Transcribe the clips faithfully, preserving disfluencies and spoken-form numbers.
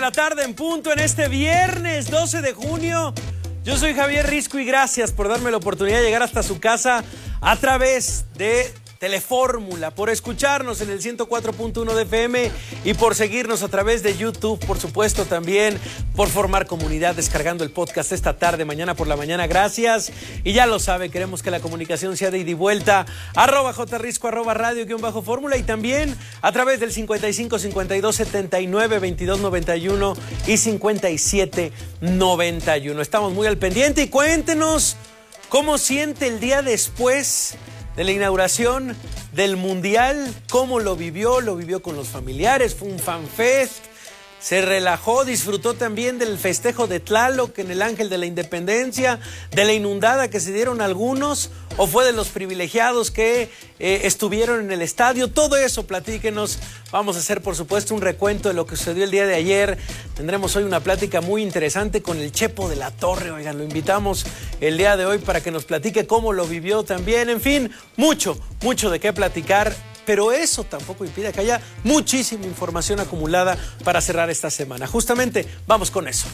la tarde en punto en este viernes doce de junio. Yo soy Javier Risco y gracias por darme la oportunidad de llegar hasta su casa a través de Telefórmula, por escucharnos en el ciento cuatro punto uno de F M y por seguirnos a través de YouTube, por supuesto también por formar comunidad descargando el podcast esta tarde, mañana por la mañana, gracias. Y ya lo sabe, queremos que la comunicación sea de ida y vuelta, arroba jrisco, arroba radio guión bajo fórmula y también a través del cincuenta y cinco, cincuenta y dos, setenta y nueve, veintidós, noventa y uno y cincuenta y siete, noventa y uno. Estamos muy al pendiente y cuéntenos cómo siente el día después de la inauguración del Mundial, cómo lo vivió, lo vivió con los familiares, fue un fanfest, se relajó, disfrutó también del festejo de Tlaloc en el Ángel de la Independencia, de la inundada que se dieron algunos, o fue de los privilegiados que eh, estuvieron en el estadio. Todo eso, platíquenos. Vamos a hacer, por supuesto, un recuento de lo que sucedió el día de ayer. Tendremos hoy una plática muy interesante con el Chepo de la Torre. Oigan, lo invitamos el día de hoy para que nos platique cómo lo vivió también. En fin, mucho, mucho de qué platicar. Pero eso tampoco impide que haya muchísima información acumulada para cerrar esta semana. Justamente, vamos con eso.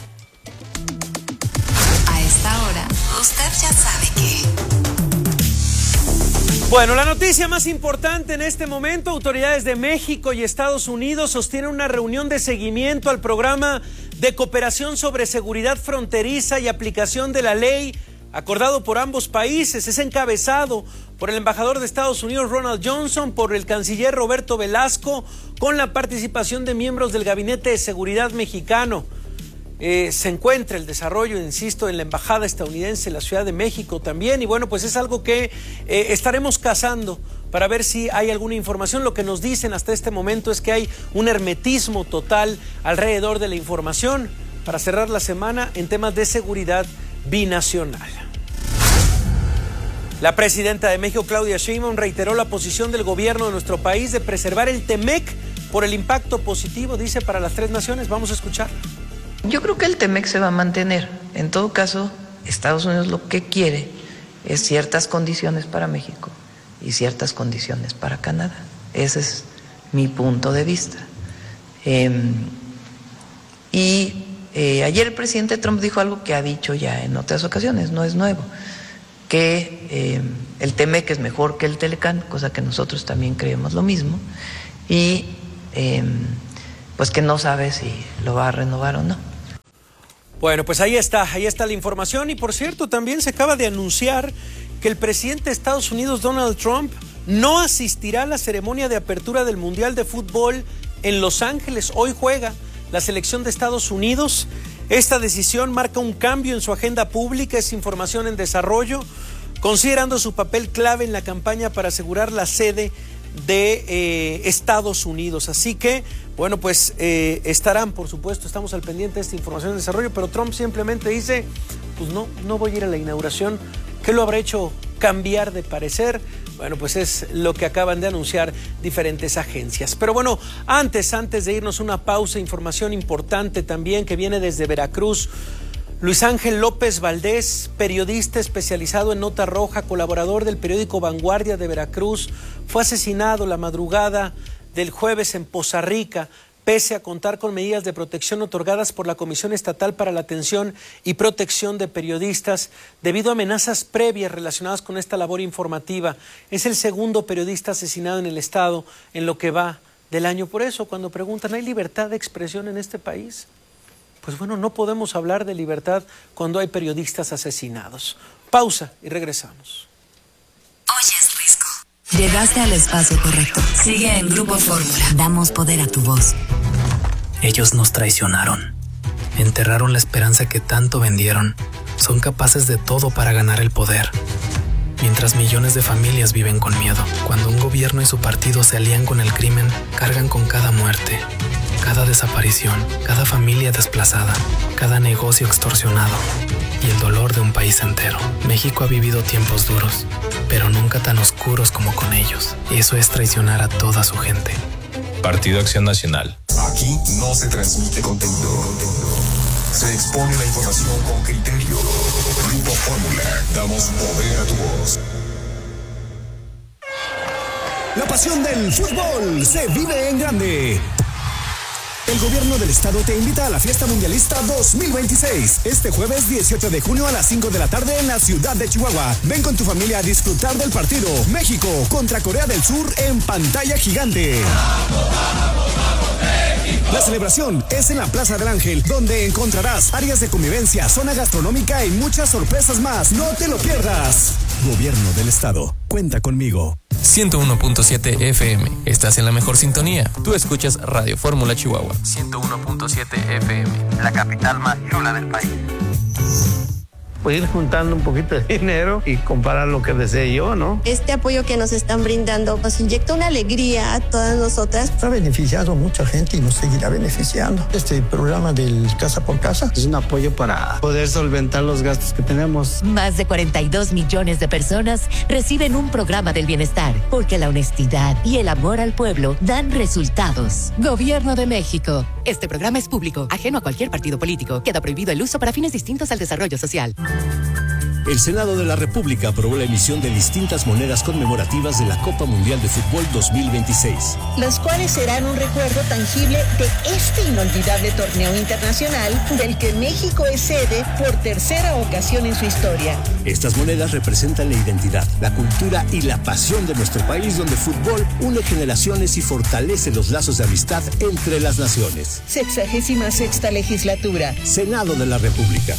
A esta hora, usted ya sabe que... Bueno, la noticia más importante en este momento, autoridades de México y Estados Unidos sostienen una reunión de seguimiento al programa de cooperación sobre seguridad fronteriza y aplicación de la ley acordado por ambos países. Es encabezado por el embajador de Estados Unidos, Ronald Johnson, por el canciller Roberto Velasco, con la participación de miembros del Gabinete de Seguridad mexicano. Eh, se encuentra el desarrollo, insisto, en la embajada estadounidense en la Ciudad de México también, y bueno, pues es algo que eh, estaremos cazando para ver si hay alguna información. Lo que nos dicen hasta este momento es que hay un hermetismo total alrededor de la información para cerrar la semana en temas de seguridad binacional. La presidenta de México, Claudia Sheinbaum, reiteró la posición del gobierno de nuestro país de preservar el TEMEC por el impacto positivo, dice, para las tres naciones. Vamos a escuchar. Yo creo que el TEMEC se va a mantener. En todo caso, Estados Unidos lo que quiere es ciertas condiciones para México y ciertas condiciones para Canadá. Ese es mi punto de vista. Eh, y eh, ayer el presidente Trump dijo algo que ha dicho ya en otras ocasiones, no es nuevo, que eh, el TEMEC es mejor que el Telecán, cosa que nosotros también creemos lo mismo, y eh, pues que no sabe si lo va a renovar o no. Bueno, pues ahí está, ahí está la información. Y por cierto, también se acaba de anunciar que el presidente de Estados Unidos, Donald Trump, no asistirá a la ceremonia de apertura del Mundial de Fútbol en Los Ángeles. Hoy juega la selección de Estados Unidos. Esta decisión marca un cambio en su agenda pública, es información en desarrollo, considerando su papel clave en la campaña para asegurar la sede de eh, Estados Unidos. Así que, bueno, pues eh, estarán, por supuesto, estamos al pendiente de esta información en desarrollo, pero Trump simplemente dice, pues no, no voy a ir a la inauguración. ¿Qué lo habrá hecho cambiar de parecer? Bueno, pues es lo que acaban de anunciar diferentes agencias. Pero bueno, antes, antes de irnos una pausa, información importante también que viene desde Veracruz. Luis Ángel López Valdés, periodista especializado en Nota Roja, colaborador del periódico Vanguardia de Veracruz, fue asesinado la madrugada del jueves en Poza Rica, pese a contar con medidas de protección otorgadas por la Comisión Estatal para la Atención y Protección de Periodistas, debido a amenazas previas relacionadas con esta labor informativa. Es el segundo periodista asesinado en el estado en lo que va del año. Por eso, cuando preguntan, ¿hay libertad de expresión en este país? Pues bueno, no podemos hablar de libertad cuando hay periodistas asesinados. Pausa y regresamos. Oyes, Risco. Llegaste al espacio correcto. Sigue en Grupo Fórmula. Damos poder a tu voz. Ellos nos traicionaron. Enterraron la esperanza que tanto vendieron. Son capaces de todo para ganar el poder. Mientras millones de familias viven con miedo. Cuando un gobierno y su partido se alían con el crimen, cargan con cada muerte, cada desaparición, cada familia desplazada, cada negocio extorsionado y el dolor de un país entero. México ha vivido tiempos duros, pero nunca tan oscuros como con ellos. Eso es traicionar a toda su gente. Partido Acción Nacional. Aquí no se transmite contenido. Se expone la información con criterio. Grupo Fórmula. Damos poder a tu voz. La pasión del fútbol se vive en grande. El Gobierno del Estado te invita a la Fiesta Mundialista dos mil veintiséis. Este jueves dieciocho de junio a las cinco de la tarde en la ciudad de Chihuahua. Ven con tu familia a disfrutar del partido México contra Corea del Sur en pantalla gigante. ¡Vamos, vamos, vamos, México! La celebración es en la Plaza del Ángel, donde encontrarás áreas de convivencia, zona gastronómica y muchas sorpresas más. No te lo pierdas. Gobierno del Estado. Cuenta conmigo. ciento uno punto siete F M. Estás en la mejor sintonía. Tú escuchas Radio Fórmula Chihuahua. ciento uno punto siete F M. La capital más chula del país. Pues ir juntando un poquito de dinero y comprar lo que desee yo, ¿no? Este apoyo que nos están brindando nos inyecta una alegría a todas nosotras. Ha beneficiado a mucha gente y nos seguirá beneficiando. Este programa del Casa por Casa es un apoyo para poder solventar los gastos que tenemos. Más de cuarenta y dos millones de personas reciben un programa del bienestar, porque la honestidad y el amor al pueblo dan resultados. Gobierno de México. Este programa es público, ajeno a cualquier partido político. Queda prohibido el uso para fines distintos al desarrollo social. El Senado de la República aprobó la emisión de distintas monedas conmemorativas de la Copa Mundial de Fútbol dos mil veintiséis. Las cuales serán un recuerdo tangible de este inolvidable torneo internacional del que México es sede por tercera ocasión en su historia. Estas monedas representan la identidad, la cultura y la pasión de nuestro país, donde el fútbol une generaciones y fortalece los lazos de amistad entre las naciones. Sexagésima sexta legislatura. Senado de la República.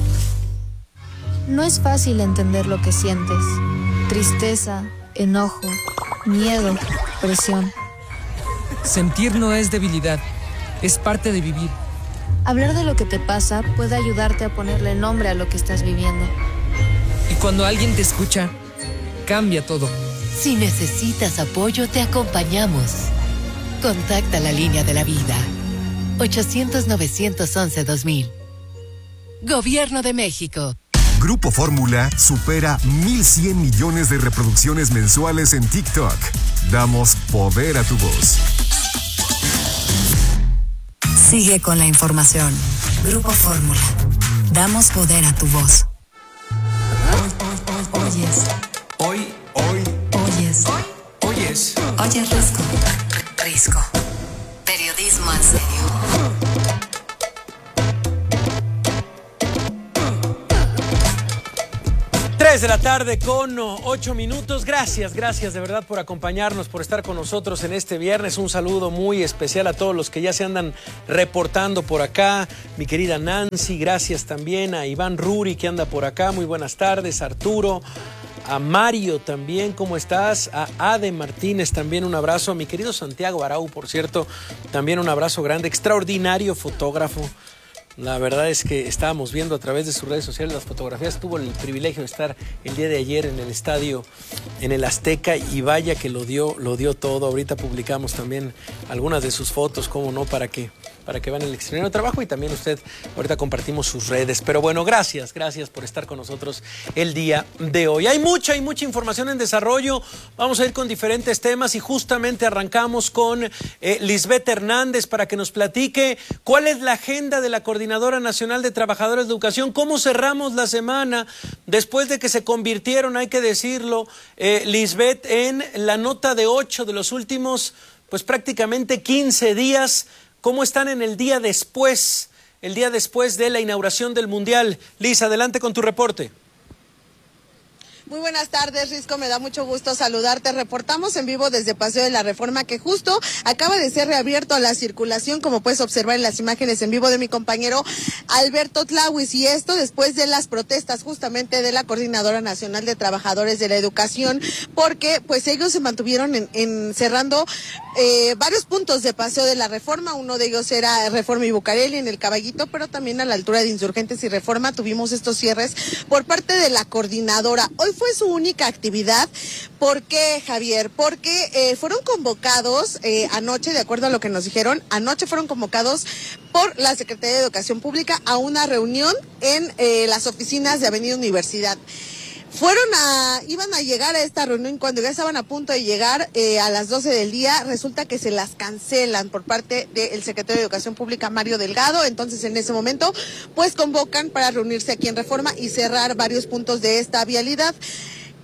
No es fácil entender lo que sientes. Tristeza, enojo, miedo, presión. Sentir no es debilidad, es parte de vivir. Hablar de lo que te pasa puede ayudarte a ponerle nombre a lo que estás viviendo. Y cuando alguien te escucha, cambia todo. Si necesitas apoyo, te acompañamos. Contacta la línea de la vida. ochocientos, novecientos once, dos mil. Gobierno de México. Grupo Fórmula supera mil cien millones de reproducciones mensuales en TikTok. Damos poder a tu voz. Sigue con la información. Grupo Fórmula. Damos poder a tu voz. Oyes. Hoy, hoy. Oyes. Hoy. Oyes. Oyes Risco. Risco. Periodismo en serio. tres de la tarde con ocho minutos. Gracias, gracias de verdad por acompañarnos, por estar con nosotros en este viernes. Un saludo muy especial a todos los que ya se andan reportando por acá. Mi querida Nancy, gracias también a Iván Ruri que anda por acá. Muy buenas tardes, Arturo. A Mario también, ¿cómo estás? A Ade Martínez también un abrazo. A mi querido Santiago Arau, por cierto, también un abrazo grande. Extraordinario fotógrafo. La verdad es que estábamos viendo a través de sus redes sociales las fotografías. Tuvo el privilegio de estar el día de ayer en el estadio, en el Azteca, y vaya que lo dio, lo dio todo. Ahorita publicamos también algunas de sus fotos, cómo no, para que, para que vean el extraordinario trabajo, y también usted, ahorita compartimos sus redes. Pero bueno, gracias, gracias por estar con nosotros el día de hoy. Hay mucha, hay mucha información en desarrollo. Vamos a ir con diferentes temas y justamente arrancamos con eh, Lisbeth Hernández para que nos platique cuál es la agenda de la Coordinación Coordinadora Nacional de Trabajadores de Educación. ¿Cómo cerramos la semana después de que se convirtieron, hay que decirlo, eh, Lisbeth, en la nota de ocho de los últimos, pues prácticamente quince días? ¿Cómo están en el día después, el día después de la inauguración del Mundial? Liz, adelante con tu reporte. Muy buenas tardes, Risco, me da mucho gusto saludarte. Reportamos en vivo desde Paseo de la Reforma, que justo acaba de ser reabierto a la circulación, como puedes observar en las imágenes en vivo de mi compañero Alberto Tlawis, y esto después de las protestas justamente de la Coordinadora Nacional de Trabajadores de la Educación, porque pues ellos se mantuvieron en, en cerrando eh, varios puntos de Paseo de la Reforma. Uno de ellos era Reforma y Bucareli en el Caballito, pero también a la altura de Insurgentes y Reforma tuvimos estos cierres por parte de la coordinadora. Hoy fue su única actividad. ¿Por qué, Javier? Porque eh, fueron convocados eh, anoche, de acuerdo a lo que nos dijeron, anoche fueron convocados por la Secretaría de Educación Pública a una reunión en eh, las oficinas de Avenida Universidad. Fueron a, iban a llegar a esta reunión, cuando ya estaban a punto de llegar eh, a las doce del día, resulta que se las cancelan por parte del secretario de Educación Pública, Mario Delgado. Entonces, en ese momento, pues convocan para reunirse aquí en Reforma y cerrar varios puntos de esta vialidad.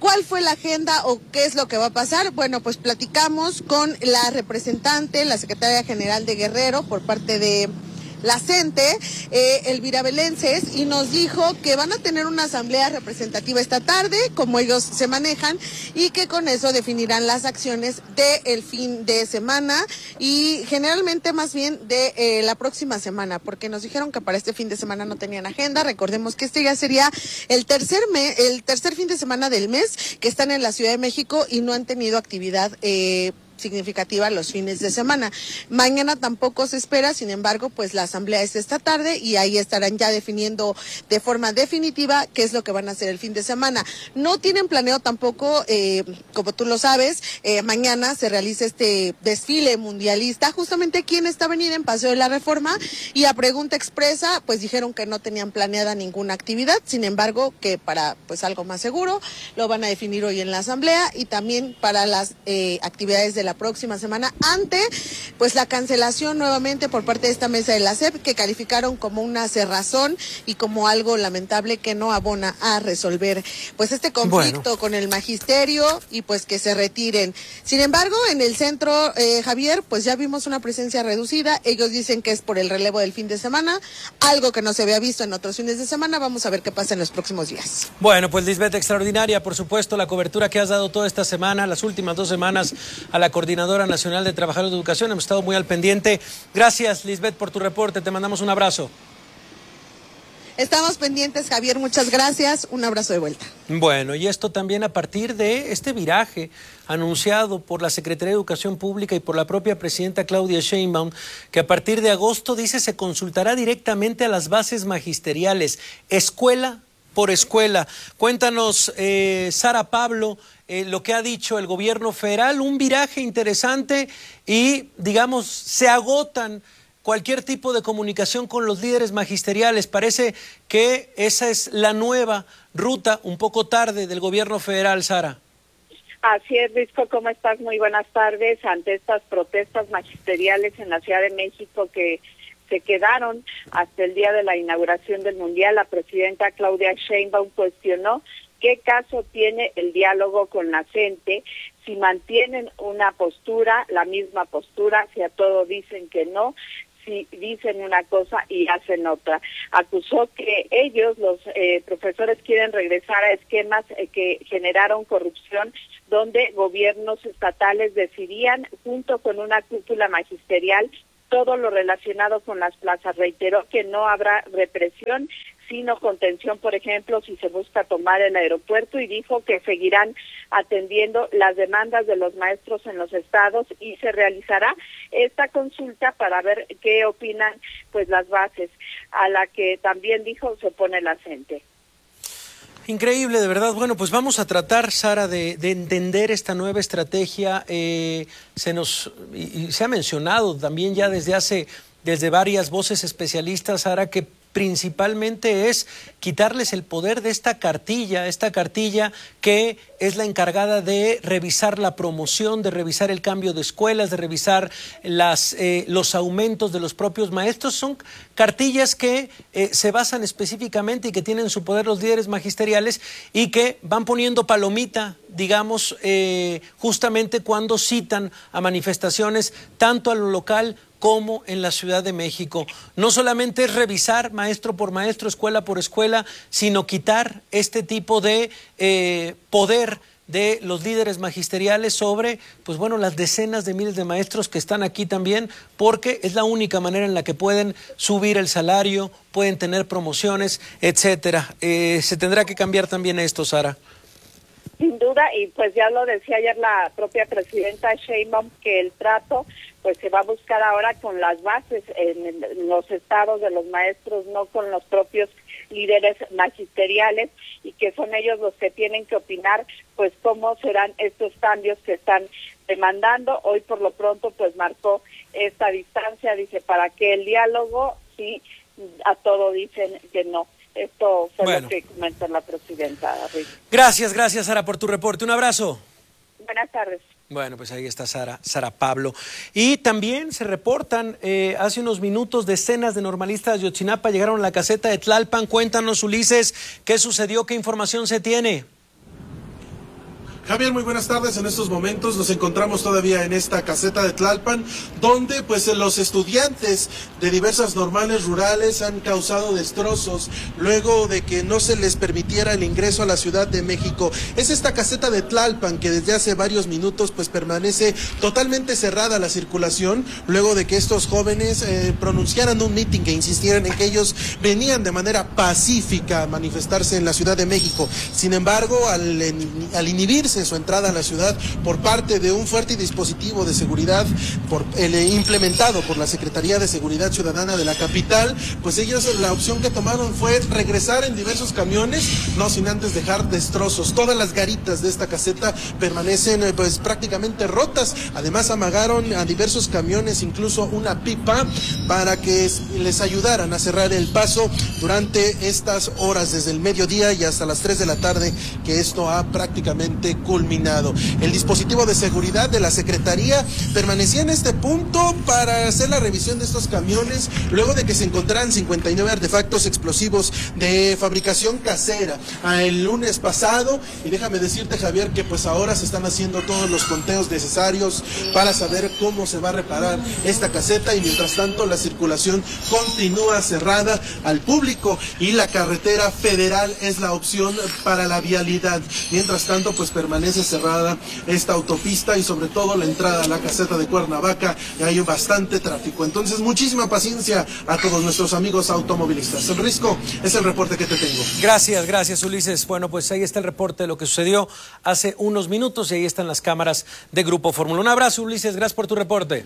¿Cuál fue la agenda o qué es lo que va a pasar? Bueno, pues platicamos con la representante, la secretaria general de Guerrero por parte de la CENTE, eh, Elvira Belences, y nos dijo que van a tener una asamblea representativa esta tarde, como ellos se manejan, y que con eso definirán las acciones del fin de semana y generalmente más bien de eh, la próxima semana, porque nos dijeron que para este fin de semana no tenían agenda. Recordemos que este ya sería el tercer mes, el tercer fin de semana del mes que están en la Ciudad de México y no han tenido actividad eh, significativa los fines de semana. Mañana tampoco se espera, sin embargo, pues la asamblea es esta tarde y ahí estarán ya definiendo de forma definitiva qué es lo que van a hacer el fin de semana. No tienen planeo tampoco, eh, como tú lo sabes, eh, mañana se realiza este desfile mundialista justamente aquí en esta avenida en Paseo de la Reforma, y a pregunta expresa pues dijeron que no tenían planeada ninguna actividad, sin embargo que para pues algo más seguro lo van a definir hoy en la asamblea y también para las eh, actividades de la próxima semana ante pues la cancelación nuevamente por parte de esta mesa de la S E P, que calificaron como una cerrazón y como algo lamentable que no abona a resolver pues este conflicto bueno. con el magisterio y pues que se retiren. Sin embargo, en el centro, eh, Javier, pues ya vimos una presencia reducida. Ellos dicen que es por el relevo del fin de semana, algo que no se había visto en otros fines de semana. Vamos a ver qué pasa en los próximos días. Bueno, pues Lisbeth, extraordinaria, por supuesto, la cobertura que has dado toda esta semana, las últimas dos semanas a la Coordinadora Nacional de Trabajadores de Educación. Hemos estado muy al pendiente. Gracias, Lisbeth, por tu reporte. Te mandamos un abrazo. Estamos pendientes, Javier. Muchas gracias. Un abrazo de vuelta. Bueno, y esto también a partir de este viraje anunciado por la Secretaría de Educación Pública y por la propia presidenta Claudia Sheinbaum, que a partir de agosto, dice, se consultará directamente a las bases magisteriales, escuela por escuela. Cuéntanos, eh, Sara Pablo, eh, lo que ha dicho el gobierno federal, un viraje interesante y, digamos, se agotan cualquier tipo de comunicación con los líderes magisteriales. Parece que esa es la nueva ruta, un poco tarde, del gobierno federal, Sara. Así es, Risco, ¿cómo estás? Muy buenas tardes. Ante estas protestas magisteriales en la Ciudad de México que se quedaron hasta el día de la inauguración del Mundial, la presidenta Claudia Sheinbaum cuestionó qué caso tiene el diálogo con la CENTE, si mantienen una postura, la misma postura, si a todo dicen que no, si dicen una cosa y hacen otra. Acusó que ellos, los eh, profesores, quieren regresar a esquemas eh, que generaron corrupción, donde gobiernos estatales decidían, junto con una cúpula magisterial, todo lo relacionado con las plazas. Reiteró que no habrá represión, sino contención, por ejemplo, si se busca tomar el aeropuerto, y dijo que seguirán atendiendo las demandas de los maestros en los estados y se realizará esta consulta para ver qué opinan pues las bases, a la que también dijo se pone la CENTE. Increíble, de verdad. Bueno, pues vamos a tratar, Sara, de, de entender esta nueva estrategia. Eh, se nos y, y se ha mencionado también ya desde hace, desde varias voces especialistas, Sara, que principalmente es quitarles el poder de esta cartilla, esta cartilla que es la encargada de revisar la promoción, de revisar el cambio de escuelas, de revisar las, eh, los aumentos de los propios maestros. Son cartillas que eh, se basan específicamente y que tienen su poder los líderes magisteriales y que van poniendo palomita, digamos, eh, justamente cuando citan a manifestaciones tanto a lo local como en la Ciudad de México. No solamente es revisar maestro por maestro, escuela por escuela, sino quitar este tipo de eh, poder de los líderes magisteriales sobre, pues bueno, las decenas de miles de maestros que están aquí también, porque es la única manera en la que pueden subir el salario, pueden tener promociones, etcétera. Eh, se tendrá que cambiar también esto, Sara. Sin duda, y pues ya lo decía ayer la propia presidenta Sheinbaum, que el trato pues se va a buscar ahora con las bases en los estados de los maestros, no con los propios líderes magisteriales, y que son ellos los que tienen que opinar pues cómo serán estos cambios que están demandando. Hoy por lo pronto pues marcó esta distancia, dice, para que el diálogo, sí, a todo dicen que no. Esto fue bueno. Lo que comentó la presidenta. Gracias, gracias, Sara, por tu reporte. Un abrazo. Buenas tardes. Bueno, pues ahí está Sara, Sara Pablo. Y también se reportan eh, hace unos minutos decenas de normalistas de Ayotzinapa llegaron a la caseta de Tlalpan. Cuéntanos, Ulises, ¿qué sucedió? ¿Qué información se tiene? Javier, muy buenas tardes. En estos momentos nos encontramos todavía en esta caseta de Tlalpan, donde pues los estudiantes de diversas normales rurales han causado destrozos luego de que no se les permitiera el ingreso a la Ciudad de México. Es esta caseta de Tlalpan que desde hace varios minutos pues permanece totalmente cerrada la circulación, luego de que estos jóvenes eh, pronunciaran un mitin que insistieran en que ellos venían de manera pacífica a manifestarse en la Ciudad de México. Sin embargo, al, al inhibirse su entrada a la ciudad por parte de un fuerte dispositivo de seguridad por, el, implementado por la Secretaría de Seguridad Ciudadana de la capital, pues ellos la opción que tomaron fue regresar en diversos camiones, no sin antes dejar destrozos. Todas las garitas de esta caseta permanecen pues prácticamente rotas. Además amagaron a diversos camiones, incluso una pipa, para que les ayudaran a cerrar el paso durante estas horas, desde el mediodía y hasta las tres de la tarde, que esto ha prácticamente culminado. El dispositivo de seguridad de la Secretaría permanecía en este punto para hacer la revisión de estos camiones, luego de que se encontraran cincuenta y nueve artefactos explosivos de fabricación casera el lunes pasado. Y déjame decirte, Javier, que pues ahora se están haciendo todos los conteos necesarios para saber cómo se va a reparar esta caseta, y mientras tanto la circulación continúa cerrada al público y la carretera federal es la opción para la vialidad. Mientras tanto pues permanece cerrada esta autopista y sobre todo la entrada a la caseta de Cuernavaca, y hay bastante tráfico. Entonces muchísima paciencia a todos nuestros amigos automovilistas. El Risco, es el reporte que te tengo. Gracias, gracias Ulises. Bueno, pues ahí está el reporte de lo que sucedió hace unos minutos y ahí están las cámaras de Grupo Fórmula. Un abrazo Ulises, gracias por tu reporte.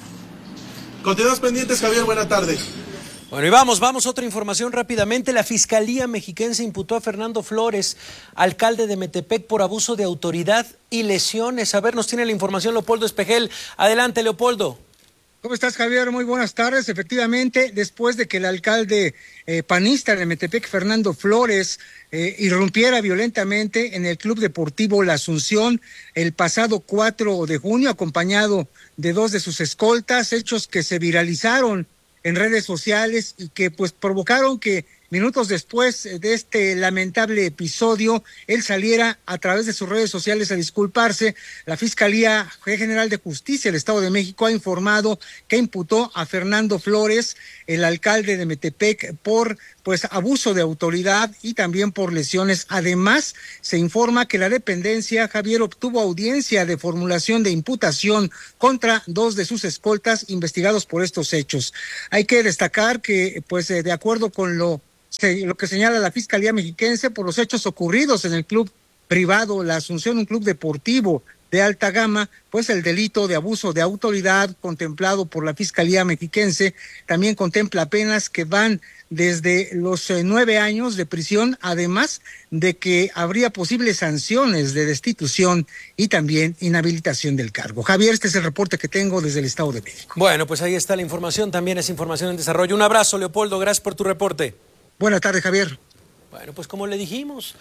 Continuamos pendientes, Javier, buena tarde. Bueno, y vamos, vamos, otra información rápidamente. La Fiscalía Mexiquense imputó a Fernando Flores, alcalde de Metepec, por abuso de autoridad y lesiones. A ver, nos tiene la información Leopoldo Espejel. Adelante, Leopoldo. ¿Cómo estás, Javier? Muy buenas tardes. Efectivamente, después de que el alcalde eh, panista de Metepec, Fernando Flores, eh, irrumpiera violentamente en el Club Deportivo La Asunción el pasado cuatro de junio, acompañado de dos de sus escoltas, hechos que se viralizaron en redes sociales y que pues provocaron que minutos después de este lamentable episodio, él saliera a través de sus redes sociales a disculparse. La Fiscalía General de Justicia del Estado de México ha informado que imputó a Fernando Flores, el alcalde de Metepec, por pues abuso de autoridad y también por lesiones. Además, se informa que la dependencia, Javier, obtuvo audiencia de formulación de imputación contra dos de sus escoltas investigados por estos hechos. Hay que destacar que, pues, de acuerdo con lo lo que señala la Fiscalía Mexiquense, por los hechos ocurridos en el club privado La Asunción, un club deportivo de alta gama, pues el delito de abuso de autoridad contemplado por la Fiscalía Mexiquense también contempla penas que van desde los eh, nueve años de prisión, además de que habría posibles sanciones de destitución y también inhabilitación del cargo. Javier, este es el reporte que tengo desde el Estado de México. Bueno, pues ahí está la información, también es información en desarrollo. Un abrazo, Leopoldo, gracias por tu reporte. Buenas tardes, Javier. Bueno, pues como le dijimos,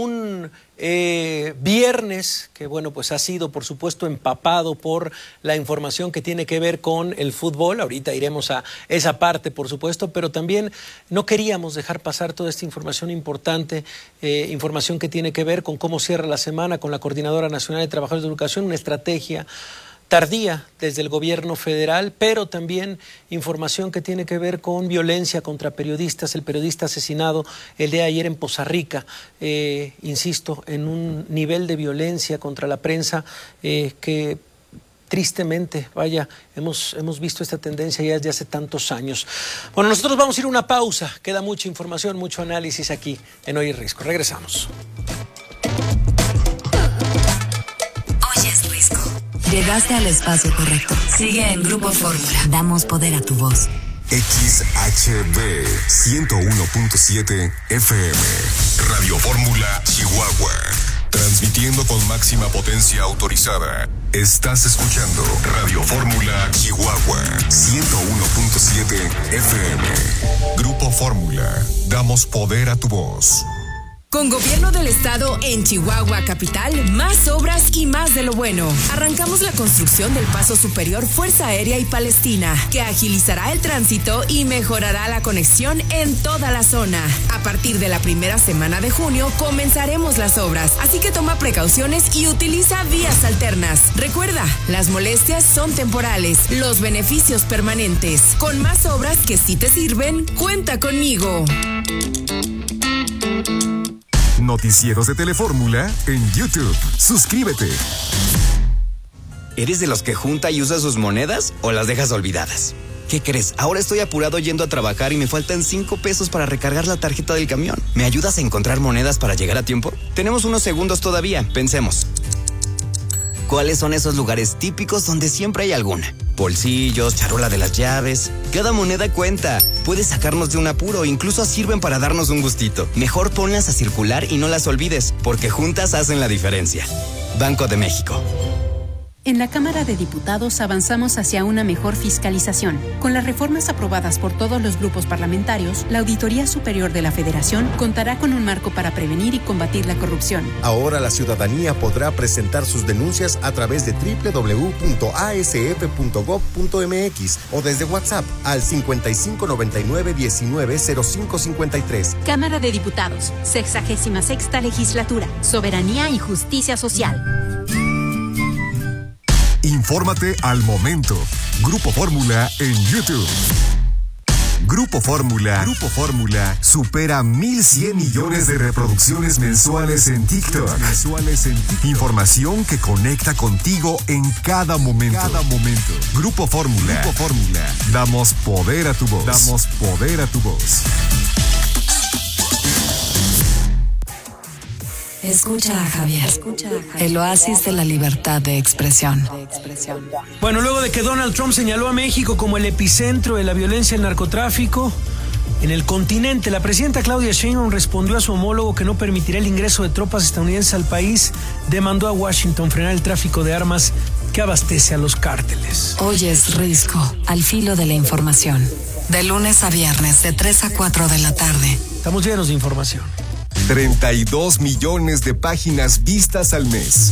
un eh, viernes que, bueno, pues ha sido, por supuesto, empapado por la información que tiene que ver con el fútbol. Ahorita iremos a esa parte, por supuesto, pero también no queríamos dejar pasar toda esta información importante, eh, información que tiene que ver con cómo cierra la semana con la Coordinadora Nacional de Trabajadores de Educación, una estrategia tardía desde el gobierno federal, pero también información que tiene que ver con violencia contra periodistas, el periodista asesinado el día de ayer en Poza Rica, eh, insisto, en un nivel de violencia contra la prensa eh, que tristemente, vaya, hemos, hemos visto esta tendencia ya desde hace tantos años. Bueno, nosotros vamos a ir a una pausa, queda mucha información, mucho análisis aquí en Hoy es Risco. Regresamos. Llegaste al espacio correcto. Sigue en Grupo Fórmula. Damos poder a tu voz. X H B ciento uno punto siete F M. Radio Fórmula Chihuahua. Transmitiendo con máxima potencia autorizada. Estás escuchando Radio Fórmula Chihuahua ciento uno punto siete F M. Grupo Fórmula. Damos poder a tu voz. Con Gobierno del Estado en Chihuahua Capital, más obras y más de lo bueno. Arrancamos la construcción del Paso Superior Fuerza Aérea y Palestina, que agilizará el tránsito y mejorará la conexión en toda la zona. A partir de la primera semana de junio comenzaremos las obras, así que toma precauciones y utiliza vías alternas. Recuerda, las molestias son temporales, los beneficios permanentes. Con más obras que sí te sirven, cuenta conmigo. Noticieros de Telefórmula en YouTube. Suscríbete. ¿Eres de los que junta y usa sus monedas o las dejas olvidadas? ¿Qué crees? Ahora estoy apurado yendo a trabajar y me faltan cinco pesos para recargar la tarjeta del camión. ¿Me ayudas a encontrar monedas para llegar a tiempo? Tenemos unos segundos todavía. Pensemos. ¿Cuáles son esos lugares típicos donde siempre hay alguna? Bolsillos, charola de las llaves. Cada moneda cuenta. Puedes sacarnos de un apuro, incluso sirven para darnos un gustito. Mejor ponlas a circular y no las olvides, porque juntas hacen la diferencia. Banco de México. En la Cámara de Diputados avanzamos hacia una mejor fiscalización. Con las reformas aprobadas por todos los grupos parlamentarios, la Auditoría Superior de la Federación contará con un marco para prevenir y combatir la corrupción. Ahora la ciudadanía podrá presentar sus denuncias a través de doble u doble u doble u punto a s f punto gob punto m x o desde WhatsApp al cincuenta y cinco noventa y nueve diecinueve cero cinco cincuenta y tres. Cámara de Diputados, sexagésima sexta legislatura, soberanía y justicia social. Infórmate al momento. Grupo Fórmula en YouTube. Grupo Fórmula. Grupo Fórmula supera mil cien millones de reproducciones mensuales en TikTok. Mensuales en TikTok. Información que conecta contigo en cada momento. Cada momento. Grupo Fórmula. Grupo Fórmula. Damos poder a tu voz. Damos poder a tu voz. Escucha a Javier. Escucha a Javier. El oasis de la libertad de expresión. Bueno, luego de que Donald Trump señaló a México como el epicentro de la violencia y el narcotráfico en el continente, la presidenta Claudia Sheinbaum respondió a su homólogo que no permitirá el ingreso de tropas estadounidenses al país. Demandó a Washington frenar el tráfico de armas que abastece a los cárteles. Oyes Risco, al filo de la información. De lunes a viernes, de tres a cuatro de la tarde. Estamos llenos de información. treinta y dos millones de páginas vistas al mes.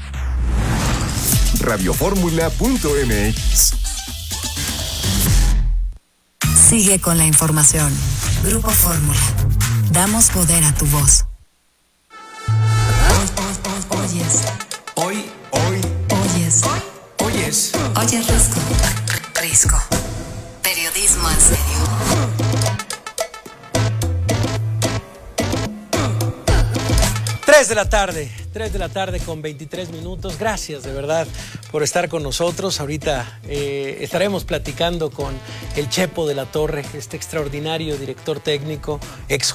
radioformula punto m x. Sigue con la información. Grupo Fórmula. Damos poder a tu voz. Oyes. Hoy, hoy. Oyes. Oyes. Oyes Risco. Risco. Periodismo en serio. tres de la tarde, tres de la tarde con veintitrés minutos. Gracias de verdad por estar con nosotros. Ahorita eh, estaremos platicando con el Chepo de la Torre, este extraordinario director técnico, ex